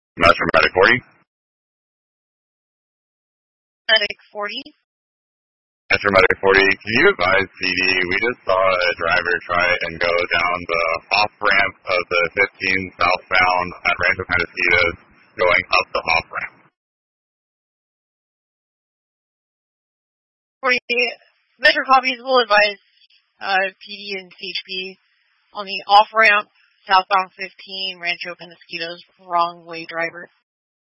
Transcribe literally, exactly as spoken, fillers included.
Metro Medic forty. Medic forty. Metro Medic forty, can you advise P D? We just saw a driver try and go down the off-ramp of the fifteen southbound at Rancho Penasquitos, going up the off-ramp. forty, Metro copies will advise uh, P D and C H P on the off-ramp, southbound fifteen, Rancho Penasquitos, wrong way driver.